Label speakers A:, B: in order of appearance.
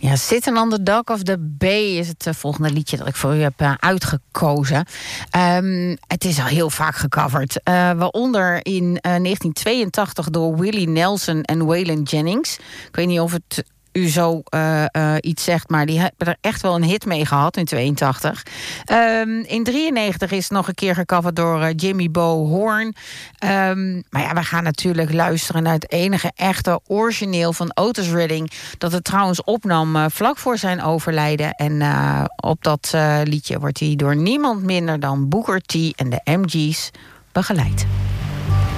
A: Ja, Sitting on the Dock of the Bay is het volgende liedje dat ik voor u heb uitgekozen. Het is al heel vaak gecoverd. Waaronder in 1982 door Willie Nelson en Waylon Jennings. Ik weet niet of het u zo iets zegt, maar die hebben er echt wel een hit mee gehad in 82. In 93 is het nog een keer gecoverd door Jimmy Bo Horn. Maar ja, we gaan natuurlijk luisteren naar het enige echte origineel van Otis Redding, dat het trouwens opnam vlak voor zijn overlijden. En op dat liedje wordt hij door niemand minder dan Booker T en de MG's begeleid.